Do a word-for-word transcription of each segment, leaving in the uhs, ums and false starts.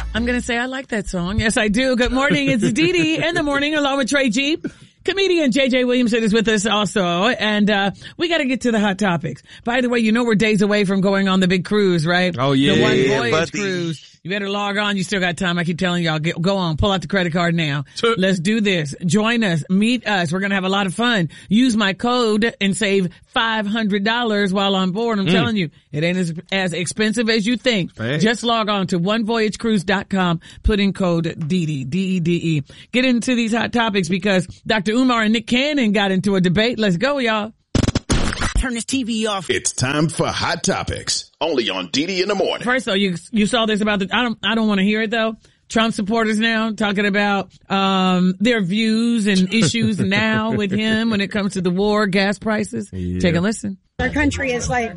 I'm going to say I like that song. Yes, I do. Good morning. It's Dee Dee in the morning along with Trey G. Comedian J J Williamson is with us also. And, uh, we got to get to the hot topics. By the way, you know we're days away from going on the big cruise, right? Oh, yeah. The One yeah, Voyage buddy. cruise. You better log on. You still got time. I keep telling y'all, get, go on, pull out the credit card now. Let's do this. Join us. Meet us. We're going to have a lot of fun. Use my code and save five hundred dollars while on board. I'm mm. telling you, it ain't as, as expensive as you think. Hey. Just log on to one voyage cruise dot com. Put in code D D, D E D E. Get into these hot topics because Doctor Umar and Nick Cannon got into a debate. Let's go, y'all. Turn this T V off. It's time for Hot Topics, only on D D in the morning. First, though, you you saw this about the. I don't I don't want to hear it though. Trump supporters now talking about um their views and issues now with him when it comes to the war, gas prices. Yeah. Take a listen. Our country is like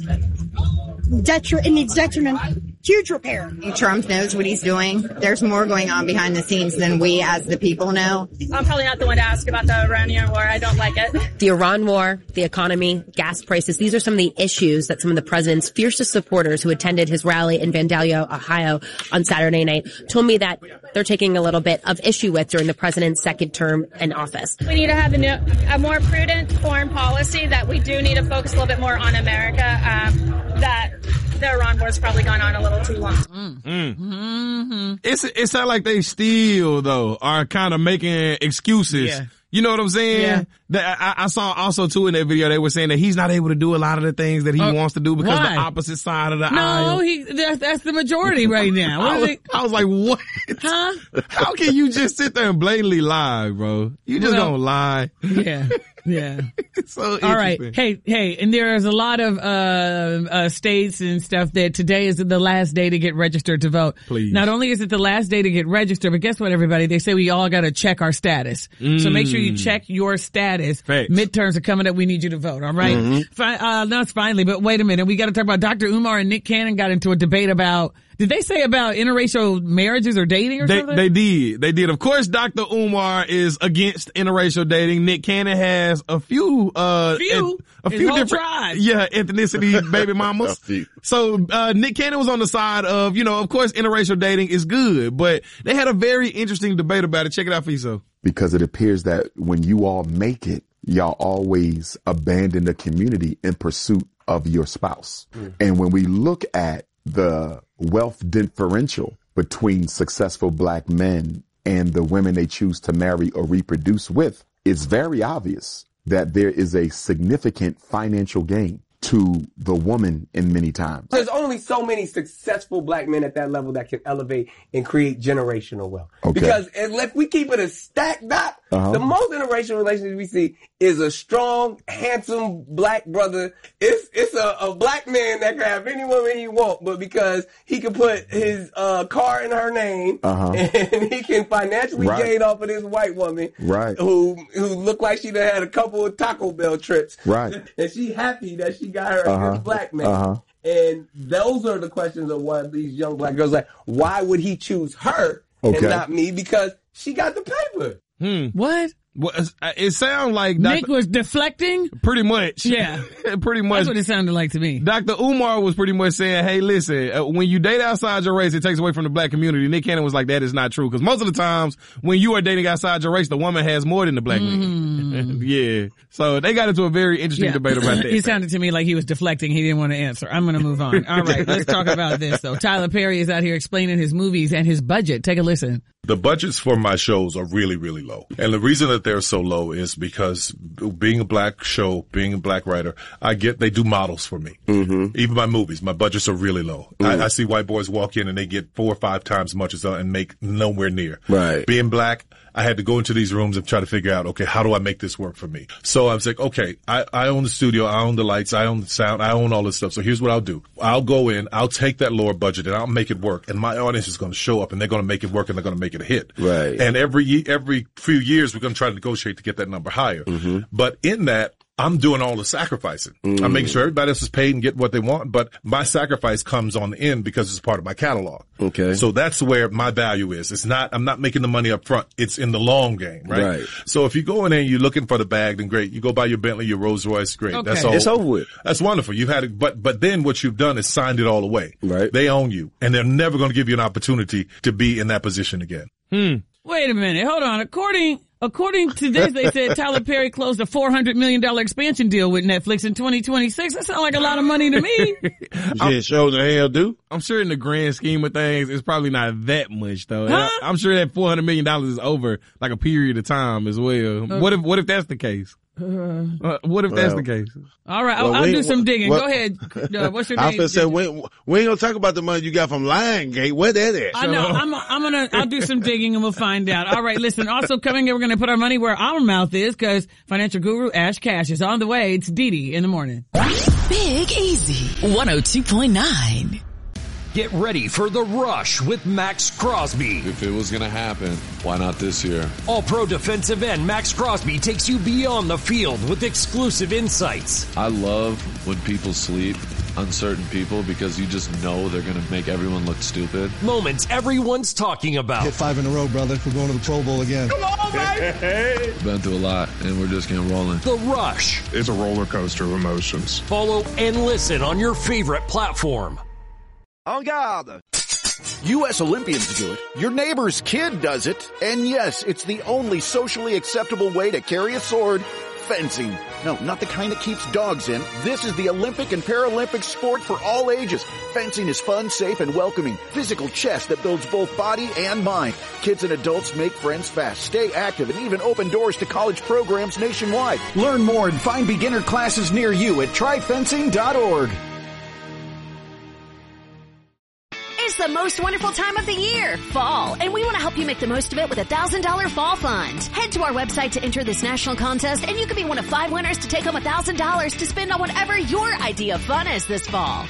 detri- it needs detriment, huge repair. Trump knows what he's doing. There's more going on behind the scenes than we as the people know. I'm probably not the one to ask about the Iranian war. I don't like it. The Iran war, the economy, gas prices, these are some of the issues that some of the president's fiercest supporters who attended his rally in Vandalia, Ohio on Saturday night told me that they're taking a little bit of issue with during the president's second term in office. We need to have a, new, a more prudent foreign policy, that we do need to focus a little bit more on America, um, that the Iran war's probably gone on a little too long. Mm. Mm. Mm-hmm. It's, it sounds like they still, though, are kind of making excuses. Yeah. You know what I'm saying? Yeah. That I, I saw also too in that video, they were saying that he's not able to do a lot of the things that he uh, wants to do because why? the opposite side of the no, aisle. No, he, that's, that's the majority right now. I, was, I was like, what? Huh? How can you just sit there and blatantly lie, bro? You just well, don't lie. Yeah. Yeah. It's so all right. Hey, hey, and there's a lot of, uh, uh, states and stuff that today is the last day to get registered to vote. Please. Not only is it the last day to get registered, but guess what, everybody? They say we all got to check our status. Mm. So make sure you check your status. Facts. Midterms are coming up. We need you to vote. All right. Mm-hmm. Fi- uh, no, it's finally, but wait a minute. We got to talk about Doctor Umar and Nick Cannon got into a debate about, did they say about interracial marriages or dating or they, something? They did. They did. Of course, Doctor Umar is against interracial dating. Nick Cannon has a few, uh, few? a His few whole different, tribe. yeah, ethnicity baby mamas. So, uh, Nick Cannon was on the side of, you know, of course, interracial dating is good, but they had a very interesting debate about it. Check it out for yourself. Because it appears that when you all make it, y'all always abandon the community in pursuit of your spouse. Mm. And when we look at the wealth differential between successful black men and the women they choose to marry or reproduce with, it's very obvious that there is a significant financial gain to the woman in many times. There's only so many successful black men at that level that can elevate and create generational wealth. Okay. Because if we keep it a stacked dot, uh-huh. the most interracial relationships we see is a strong, handsome black brother. It's it's a, a black man that can have any woman he wants, but because he can put his uh, car in her name uh-huh. and he can financially right. gain off of this white woman right. who who looked like she done had a couple of Taco Bell trips. Right. And she happy that she got her uh-huh. a good black man. Uh-huh. And those are the questions of why these young black girls like, why would he choose her okay. and not me? Because she got the paper. Hmm. What? Well, it sounds like Nick Doctor was deflecting? Pretty much. Yeah. Pretty much. That's what it sounded like to me. Doctor Umar was pretty much saying, hey, listen, uh, when you date outside your race, it takes away from the black community. Nick Cannon was like, that is not true. Because most of the times when you are dating outside your race, the woman has more than the black mm. man. Yeah. So they got into a very interesting yeah. debate about that. It sounded to me like he was deflecting. He didn't want to answer. I'm going to move on. All right. Let's talk about this, though. Tyler Perry is out here explaining his movies and his budget. Take a listen. The budgets for my shows are really, really low. And the reason that they're so low is because being a black show, being a black writer, I get, they do models for me. Mm-hmm. Even my movies, my budgets are really low. Mm-hmm. I, I see white boys walk in and they get four or five times as much as and make nowhere near. Right. Being black, I had to go into these rooms and try to figure out, okay, how do I make this work for me? So I was like, okay, I, I own the studio, I own the lights, I own the sound, I own all this stuff. So here's what I'll do. I'll go in, I'll take that lower budget and I'll make it work. And my audience is going to show up and they're going to make it work and they're going to make it a hit. Right. And every, every few years we're going to try to negotiate to get that number higher. Mm-hmm. But in that, I'm doing all the sacrificing. Mm. I'm making sure everybody else is paid and get what they want, but my sacrifice comes on the end because it's part of my catalog. Okay. So that's where my value is. It's not, I'm not making the money up front. It's in the long game, right? Right. So if you go in there and you're looking for the bag, then great. You go buy your Bentley, your Rolls Royce, great. Okay. That's all. It's over with. That's wonderful. You've had it, but, but then what you've done is signed it all away. Right. They own you and they're never going to give you an opportunity to be in that position again. Hmm. Wait a minute. Hold on. According according to this, they said Tyler Perry closed a four hundred million dollars expansion deal with Netflix in twenty twenty-six. That sounds like a lot of money to me. Yeah, sure the hell do. I'm sure in the grand scheme of things, it's probably not that much though. Huh? I, I'm sure that four hundred million dollars is over like a period of time as well. Okay. What if, what if that's the case? Uh, what if that's Well, the case? All right. I'll, Well, I'll we- do some digging. well- Go ahead. Uh, what's your I name? was gonna say, we, we ain't gonna talk about the money you got from Lionsgate. Where that at? I know. I'm, I'm gonna, I'll do some digging and we'll find out. All right. Listen, also coming in, we're gonna put our money where our mouth is because financial guru Ash Cash is on the way. It's Dee Dee in the morning. Big Easy one oh two point nine. Get ready for The Rush with Max Crosby. If it was going to happen, why not this year? All-pro defensive end Max Crosby takes you beyond the field with exclusive insights. I love when people sleep, uncertain people, because you just know they're going to make everyone look stupid. Moments everyone's talking about. Hit five in a row, brother. We're going to the Pro Bowl again. Come on, baby! Been through a lot, and we're just getting rolling. The Rush. It's a roller coaster of emotions. Follow and listen on your favorite platform. En garde! U S Olympians do it, your neighbor's kid does it, and yes, it's the only socially acceptable way to carry a sword, fencing. No, not the kind that keeps dogs in. This is the Olympic and Paralympic sport for all ages. Fencing is fun, safe, and welcoming. Physical chess that builds both body and mind. Kids and adults make friends fast, stay active, and even open doors to college programs nationwide. Learn more and find beginner classes near you at try fencing dot org. It's the most wonderful time of the year, fall, and we want to help you make the most of it with a one thousand dollars fall fund. Head to our website to enter this national contest, and you could be one of five winners to take home one thousand dollars to spend on whatever your idea of fun is this fall.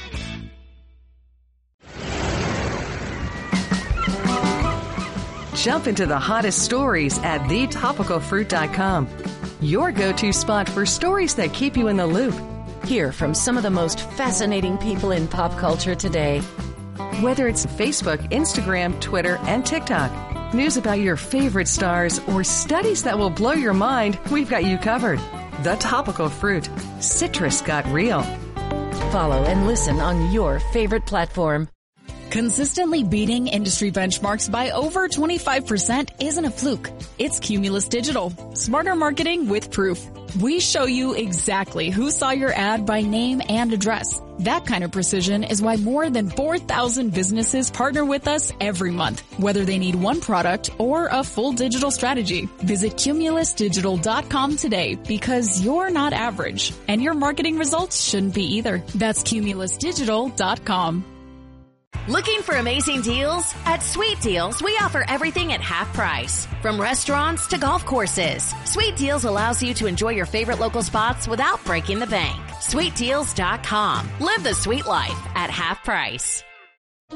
Jump into the hottest stories at the topical fruit dot com. Your go-to spot for stories that keep you in the loop. Hear from some of the most fascinating people in pop culture today. Whether it's Facebook, Instagram, Twitter, and TikTok, news about your favorite stars, or studies that will blow your mind, we've got you covered. The Topical Fruit. Citrus got real. Follow and listen on your favorite platform. Consistently beating industry benchmarks by over twenty-five percent isn't a fluke. It's Cumulus Digital. Smarter marketing with proof. We show you exactly who saw your ad by name and address. That kind of precision is why more than four thousand businesses partner with us every month, whether they need one product or a full digital strategy. Visit cumulus digital dot com today because you're not average, and your marketing results shouldn't be either. That's cumulus digital dot com. Looking for amazing deals? At Sweet Deals, we offer everything at half price. From restaurants to golf courses, Sweet Deals allows you to enjoy your favorite local spots without breaking the bank. sweet deals dot com. Live the sweet life at half price.